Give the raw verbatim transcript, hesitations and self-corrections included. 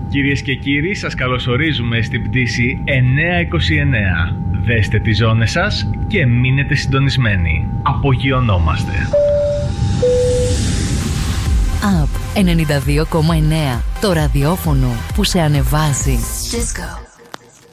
Κυρίες και κύριοι, σας καλωσορίζουμε στην πτήση εννιακόσια είκοσι εννέα. Δέστε τις ζώνες σας και μείνετε συντονισμένοι. Απογειωνόμαστε. Up ενενήντα δύο κόμμα εννέα. Το ραδιόφωνο που σε ανεβάζει. Disco.